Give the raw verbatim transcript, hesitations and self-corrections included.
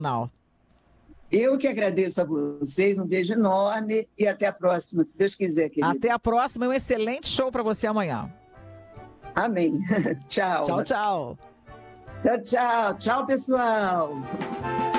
Não. Eu que agradeço a vocês, um beijo enorme e até a próxima, se Deus quiser, querido. Até a próxima, um excelente show para você amanhã. Amém. Tchau. Tchau, tchau. Tchau, tchau. Tchau, pessoal.